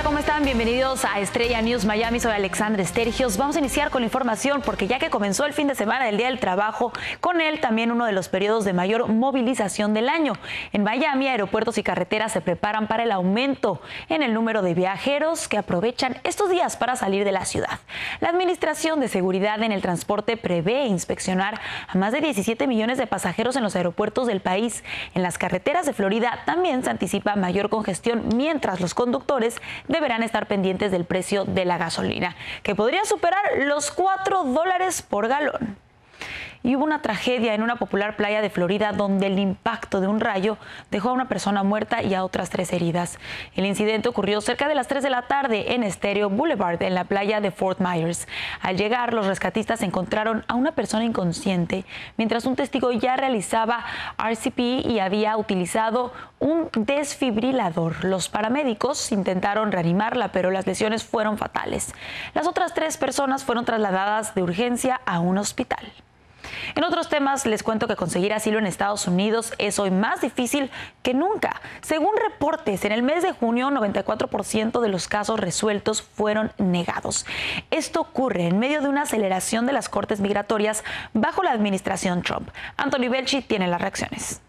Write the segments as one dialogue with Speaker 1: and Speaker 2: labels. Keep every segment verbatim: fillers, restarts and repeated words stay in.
Speaker 1: ¿Cómo están? Bienvenidos a Estrella News Miami. Soy Alexandra Estergios. Vamos a iniciar con la información porque ya que comenzó el fin de semana del Día del Trabajo, con él también uno de los periodos de mayor movilización del año. En Miami, aeropuertos y carreteras se preparan para el aumento en el número de viajeros que aprovechan estos días para salir de la ciudad. La Administración de Seguridad en el Transporte prevé inspeccionar a más de diecisiete millones de pasajeros en los aeropuertos del país. En las carreteras de Florida también se anticipa mayor congestión, mientras los conductores deberán estar pendientes del precio de la gasolina, que podría superar los cuatro dólares por galón. Y hubo una tragedia en una popular playa de Florida donde el impacto de un rayo dejó a una persona muerta y a otras tres heridas. El incidente ocurrió cerca de las tres de la tarde en Stereo Boulevard, en la playa de Fort Myers. Al llegar, los rescatistas encontraron a una persona inconsciente, mientras un testigo ya realizaba R C P y había utilizado un desfibrilador. Los paramédicos intentaron reanimarla, pero las lesiones fueron fatales. Las otras tres personas fueron trasladadas de urgencia a un hospital. En otros temas, les cuento que conseguir asilo en Estados Unidos es hoy más difícil que nunca. Según reportes, en el mes de junio, noventa y cuatro por ciento de los casos resueltos fueron negados. Esto ocurre en medio de una aceleración de las cortes migratorias bajo la administración Trump. Anthony Belchi tiene las reacciones.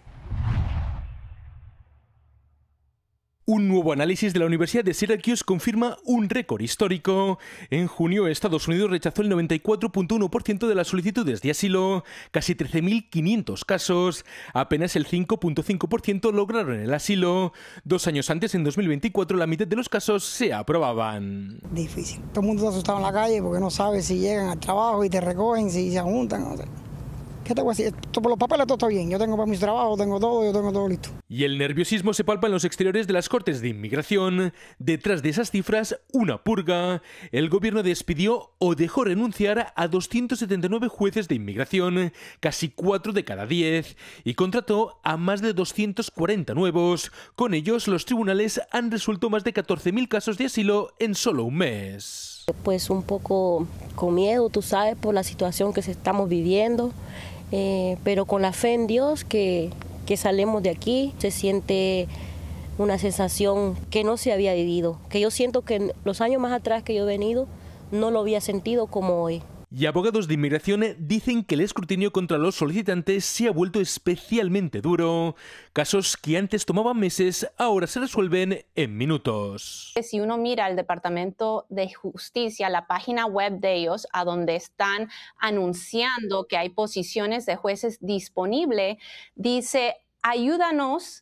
Speaker 2: Un nuevo análisis de la Universidad de Syracuse confirma un récord histórico. En junio, Estados Unidos rechazó el noventa y cuatro punto uno por ciento de las solicitudes de asilo, casi trece mil quinientos casos. Apenas el cinco punto cinco por ciento lograron el asilo. Dos años antes, en dos mil veinticuatro, la mitad de los casos se aprobaban.
Speaker 3: Difícil. Todo el mundo está asustado en la calle porque no sabe si llegan al trabajo y te recogen, si se juntan, no sé. ¿Qué te voy a decir? Por los papeles todo está bien. Yo tengo para mis trabajos, tengo todo, yo tengo todo listo.
Speaker 2: Y el nerviosismo se palpa en los exteriores de las cortes de inmigración. Detrás de esas cifras, una purga. El gobierno despidió o dejó renunciar a doscientos setenta y nueve jueces de inmigración, casi cuatro de cada diez, y contrató a más de doscientos cuarenta nuevos. Con ellos, los tribunales han resuelto más de catorce mil casos de asilo en solo un mes.
Speaker 4: Pues un poco con miedo, tú sabes, por la situación que estamos viviendo. Eh, pero con la fe en Dios que, que salimos de aquí. Se siente una sensación que no se había vivido, que yo siento que en los años más atrás que yo he venido no lo había sentido como hoy.
Speaker 2: Y abogados de inmigración dicen que el escrutinio contra los solicitantes se ha vuelto especialmente duro. Casos que antes tomaban meses, ahora se resuelven en minutos.
Speaker 5: Si uno mira el Departamento de Justicia, la página web de ellos, a donde están anunciando que hay posiciones de jueces disponibles, dice, ayúdanos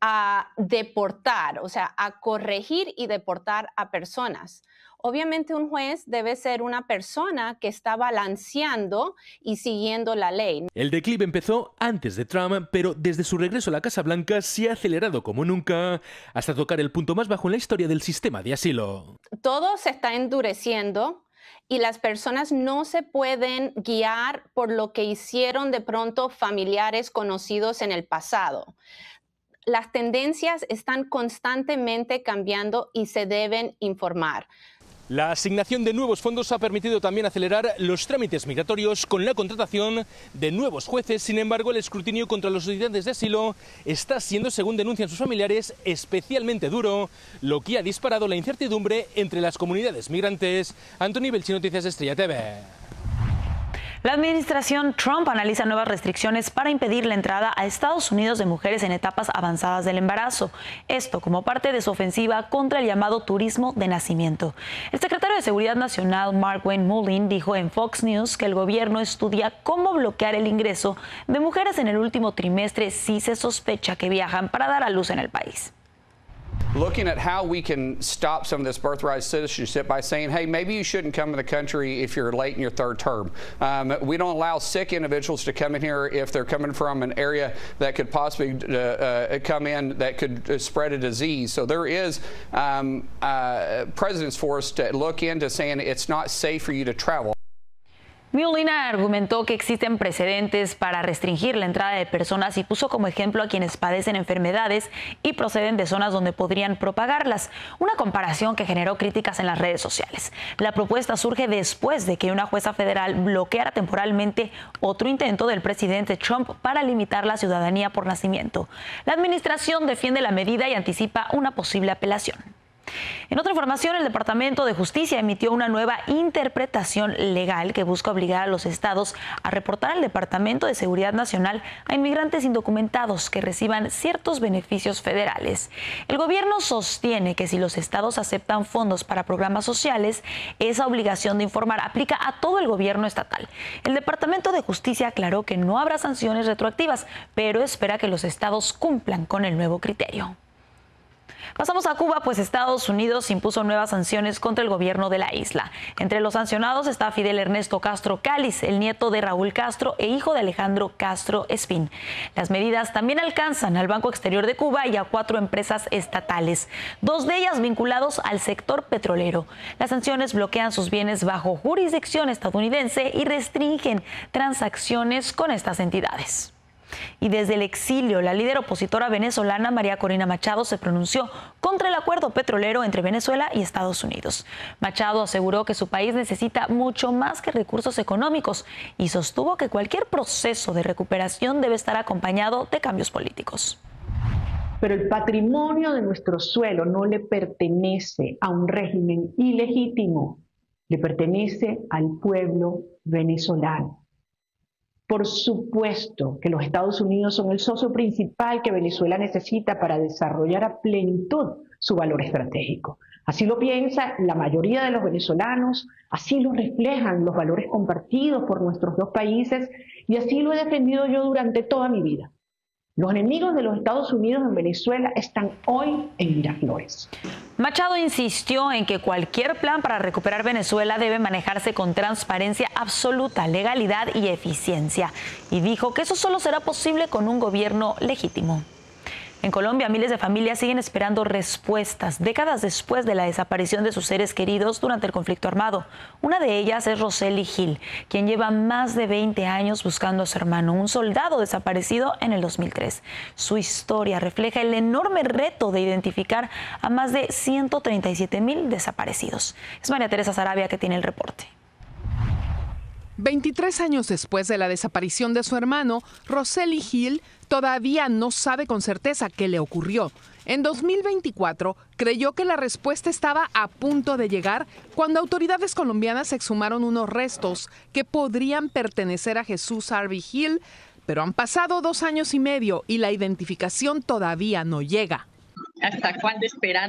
Speaker 5: a deportar, o sea, a corregir y deportar a personas. Obviamente un juez debe ser una persona que está balanceando y siguiendo la ley.
Speaker 2: El declive empezó antes de Trump, pero desde su regreso a la Casa Blanca se ha acelerado como nunca, hasta tocar el punto más bajo en la historia del sistema de asilo.
Speaker 5: Todo se está endureciendo y las personas no se pueden guiar por lo que hicieron de pronto familiares conocidos en el pasado. Las tendencias están constantemente cambiando y se deben informar.
Speaker 2: La asignación de nuevos fondos ha permitido también acelerar los trámites migratorios con la contratación de nuevos jueces. Sin embargo, el escrutinio contra los solicitantes de asilo está siendo, según denuncian sus familiares, especialmente duro, lo que ha disparado la incertidumbre entre las comunidades migrantes. Anthony Belchi, Noticias Estrella T V.
Speaker 1: La administración Trump analiza nuevas restricciones para impedir la entrada a Estados Unidos de mujeres en etapas avanzadas del embarazo. Esto como parte de su ofensiva contra el llamado turismo de nacimiento. El secretario de Seguridad Nacional, Markwayne Mullin, dijo en Fox News que el gobierno estudia cómo bloquear el ingreso de mujeres en el último trimestre si se sospecha que viajan para dar a luz en el país.
Speaker 6: Looking at how we can stop some of this birthright citizenship by saying, hey, maybe you shouldn't come to the country if you're late in your third term. Um, we don't allow sick individuals to come in here if they're coming from an area that could possibly uh, uh, come in that could uh, spread a disease. So there is um, uh, precedents for us to look into saying it's not safe for you to travel.
Speaker 1: Mullin argumentó que existen precedentes para restringir la entrada de personas y puso como ejemplo a quienes padecen enfermedades y proceden de zonas donde podrían propagarlas, una comparación que generó críticas en las redes sociales. La propuesta surge después de que una jueza federal bloqueara temporalmente otro intento del presidente Trump para limitar la ciudadanía por nacimiento. La administración defiende la medida y anticipa una posible apelación. En otra información, el Departamento de Justicia emitió una nueva interpretación legal que busca obligar a los estados a reportar al Departamento de Seguridad Nacional a inmigrantes indocumentados que reciban ciertos beneficios federales. El gobierno sostiene que si los estados aceptan fondos para programas sociales, esa obligación de informar aplica a todo el gobierno estatal. El Departamento de Justicia aclaró que no habrá sanciones retroactivas, pero espera que los estados cumplan con el nuevo criterio. Pasamos a Cuba, pues Estados Unidos impuso nuevas sanciones contra el gobierno de la isla. Entre los sancionados está Fidel Ernesto Castro Cáliz, el nieto de Raúl Castro e hijo de Alejandro Castro Espín. Las medidas también alcanzan al Banco Exterior de Cuba y a cuatro empresas estatales, dos de ellas vinculados al sector petrolero. Las sanciones bloquean sus bienes bajo jurisdicción estadounidense y restringen transacciones con estas entidades. Y desde el exilio, la líder opositora venezolana María Corina Machado se pronunció contra el acuerdo petrolero entre Venezuela y Estados Unidos. Machado aseguró que su país necesita mucho más que recursos económicos y sostuvo que cualquier proceso de recuperación debe estar acompañado de cambios políticos.
Speaker 7: Pero el patrimonio de nuestro suelo no le pertenece a un régimen ilegítimo, le pertenece al pueblo venezolano. Por supuesto que los Estados Unidos son el socio principal que Venezuela necesita para desarrollar a plenitud su valor estratégico. Así lo piensa la mayoría de los venezolanos, así lo reflejan los valores compartidos por nuestros dos países y así lo he defendido yo durante toda mi vida. Los enemigos de los Estados Unidos en Venezuela están hoy en Miraflores.
Speaker 1: Machado insistió en que cualquier plan para recuperar Venezuela debe manejarse con transparencia absoluta, legalidad y eficiencia. Y dijo que eso solo será posible con un gobierno legítimo. En Colombia, miles de familias siguen esperando respuestas décadas después de la desaparición de sus seres queridos durante el conflicto armado. Una de ellas es Rosely Gil, quien lleva más de veinte años buscando a su hermano, un soldado desaparecido en el dos mil tres. Su historia refleja el enorme reto de identificar a más de ciento treinta y siete mil desaparecidos. Es María Teresa Sarabia que tiene el reporte.
Speaker 8: veintitrés años después de la desaparición de su hermano, Rosely Gil todavía no sabe con certeza qué le ocurrió. En dos mil veinticuatro creyó que la respuesta estaba a punto de llegar cuando autoridades colombianas exhumaron unos restos que podrían pertenecer a Jesús Harvey Gil, pero han pasado dos años y medio y la identificación todavía no llega.
Speaker 9: ¿Hasta cuándo esperar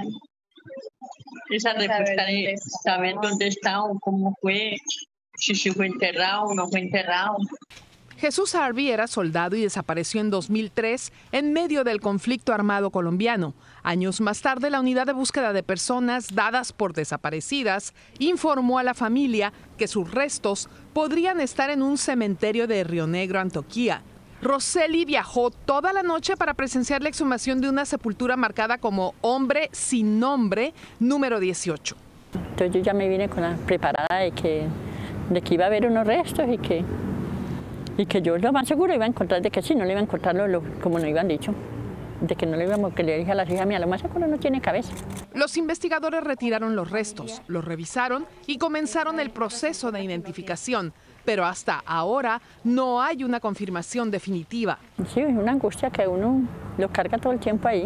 Speaker 9: esa respuesta de saber dónde está o cómo fue? Si se fue enterrado o no fue enterrado.
Speaker 8: Jesús Harvey era soldado y desapareció en dos mil tres en medio del conflicto armado colombiano. Años más tarde, la unidad de búsqueda de personas dadas por desaparecidas informó a la familia que sus restos podrían estar en un cementerio de Río Negro, Antioquia. Rosely viajó toda la noche para presenciar la exhumación de una sepultura marcada como hombre sin nombre, número dieciocho.
Speaker 10: Entonces yo ya me vine con la preparada de que, de que iba a haber unos restos y que... Y que yo lo más seguro iba a encontrar, de que sí, no le iba a encontrar lo, lo, como nos iban dicho, de que no le íbamos, que le dije a la hija mía, lo más seguro no tiene cabeza.
Speaker 8: Los investigadores retiraron los restos, los revisaron y comenzaron el proceso de identificación, pero hasta ahora no hay una confirmación definitiva.
Speaker 10: Sí, es una angustia que uno lo carga todo el tiempo ahí,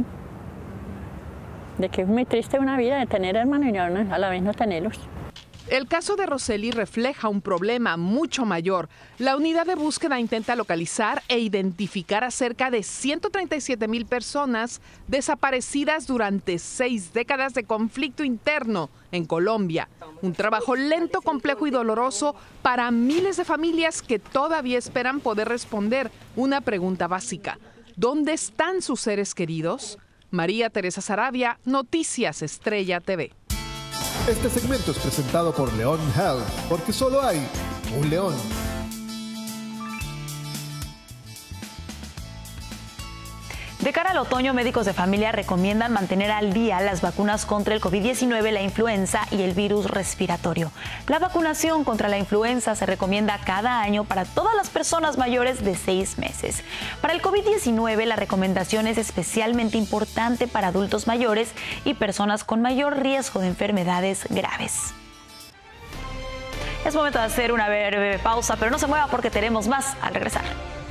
Speaker 10: de que es muy triste una vida de tener hermanos y a la vez no tenerlos.
Speaker 8: El caso de Rosely refleja un problema mucho mayor. La unidad de búsqueda intenta localizar e identificar a cerca de ciento treinta y siete mil personas desaparecidas durante seis décadas de conflicto interno en Colombia. Un trabajo lento, complejo y doloroso para miles de familias que todavía esperan poder responder una pregunta básica. ¿Dónde están sus seres queridos? María Teresa Sarabia, Noticias Estrella T V.
Speaker 11: Este segmento es presentado por León Health, porque solo hay un león.
Speaker 1: De cara al otoño, médicos de familia recomiendan mantener al día las vacunas contra el COVID diecinueve, la influenza y el virus respiratorio. La vacunación contra la influenza se recomienda cada año para todas las personas mayores de seis meses. Para el COVID diecinueve, la recomendación es especialmente importante para adultos mayores y personas con mayor riesgo de enfermedades graves. Es momento de hacer una breve pausa, pero no se mueva porque tenemos más al regresar.